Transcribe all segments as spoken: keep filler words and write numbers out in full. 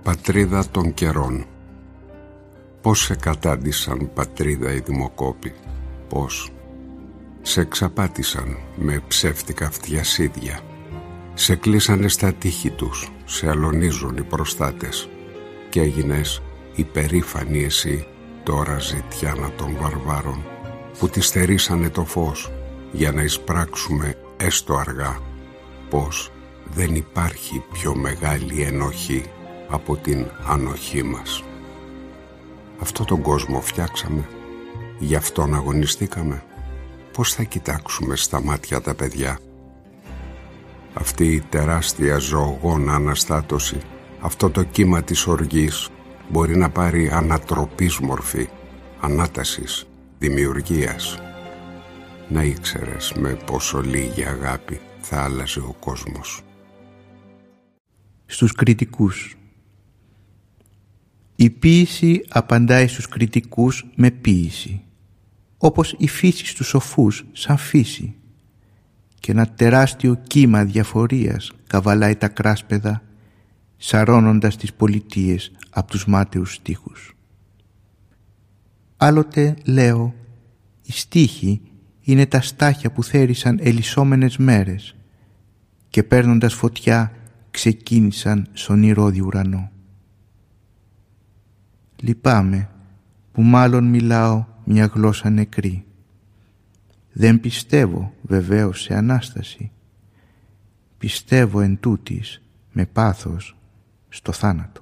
Πατρίδα των καιρών. Πώς σε κατάντησαν, πατρίδα, οι δημοκόποι, πώς σε εξαπάτησαν με ψεύτικα φτιασίδια, σε κλείσανε στα τείχη τους, σε αλωνίζουν οι προστάτες και έγινες υπερήφανη εσύ τώρα ζητιάνα των βαρβάρων που τη στερήσανε το φως για να εισπράξουμε έστω αργά πως δεν υπάρχει πιο μεγάλη ενοχή από την ανοχή μας. Αυτό τον κόσμο φτιάξαμε, γι' αυτόν αγωνιστήκαμε. Πώς θα κοιτάξουμε στα μάτια τα παιδιά? Αυτή η τεράστια ζωογόνα αναστάτωση, αυτό το κύμα της οργής μπορεί να πάρει ανατροπής μορφή, ανάτασης, δημιουργίας. Να ήξερες με πόσο λίγη αγάπη θα άλλαζε ο κόσμος. Στους κριτικούς. Η ποίηση απαντάει στους κριτικούς με ποίηση, όπως η φύση στους σοφούς σαν φύση, και ένα τεράστιο κύμα διαφορίας καβαλάει τα κράσπεδα, σαρώνοντας τις πολιτείες από τους μάταιους στίχους. Άλλοτε λέω, οι στίχοι είναι τα στάχια που θέρισαν ελισσόμενες μέρες και παίρνοντας φωτιά ξεκίνησαν στον ηρώδη ουρανό. Λυπάμαι που μάλλον μιλάω μια γλώσσα νεκρή. Δεν πιστεύω βεβαίως σε Ανάσταση. Πιστεύω εν τούτης με πάθος στο θάνατο.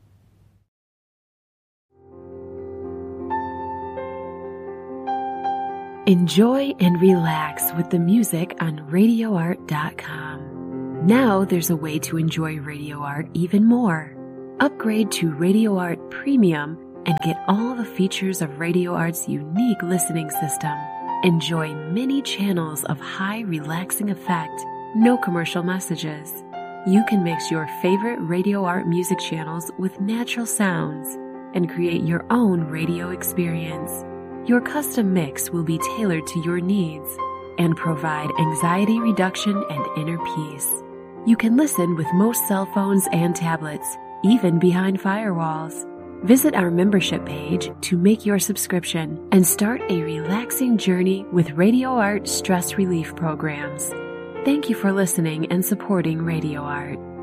Enjoy and relax with the music on radio art dot com. Now there's a way to enjoy Radio Art even more. Upgrade to Radio Art Premium and get all the features of Radio Art's unique listening system. Enjoy many channels of high relaxing effect, no commercial messages. You can mix your favorite Radio Art music channels with natural sounds and create your own radio experience. Your custom mix will be tailored to your needs and provide anxiety reduction and inner peace. You can listen with most cell phones and tablets, even behind firewalls. Visit our membership page to make your subscription and start a relaxing journey with Radio Art stress relief programs. Thank you for listening and supporting Radio Art.